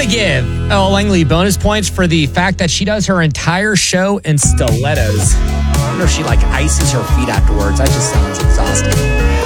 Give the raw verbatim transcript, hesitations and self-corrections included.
give Elle Langley bonus points for the fact that she does her entire show in stilettos. I wonder if she like ices her feet afterwards. That just sounds exhausting.